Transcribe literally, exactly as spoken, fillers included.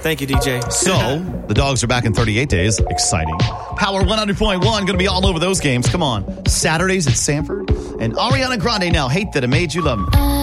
Thank you, D J. So, the Dogs are back in thirty-eight days. Exciting. Power one hundred point one, going to be all over those games. Come on. Saturdays at Sanford. And Ariana Grande now, Hate That I Made You Love Me.